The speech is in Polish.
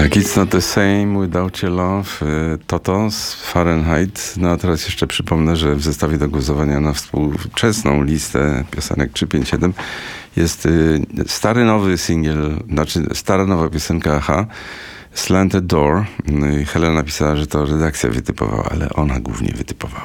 Tak, It's Not The Same Without Your Love, Toto z Fahrenheit. No a teraz jeszcze przypomnę, że w zestawie do głosowania na współczesną listę piosenek 357 jest stary nowy singiel, znaczy stara nowa piosenka Aha, Slanted Door. Helena napisała, że to redakcja wytypowała, ale ona głównie wytypowała.